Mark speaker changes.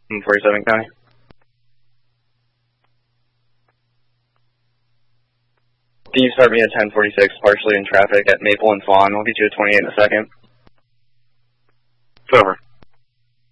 Speaker 1: 47 County. Can you start me at 1046, partially in traffic at Maple and Fawn? We'll get you at 28 in a second.
Speaker 2: It's over.